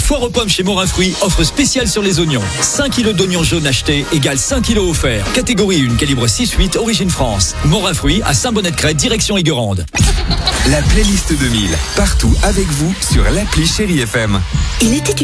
Foire aux pommes chez Morin Fruits, offre spéciale sur les oignons. 5 kg d'oignons jaunes achetés égale 5 kg offerts. Catégorie 1, calibre 6-8, origine France. Morin Fruits à Saint-Bonnet-de-Crête, direction Aiguerande. La playlist 2000, partout avec vous sur l'appli Chérie FM. Il était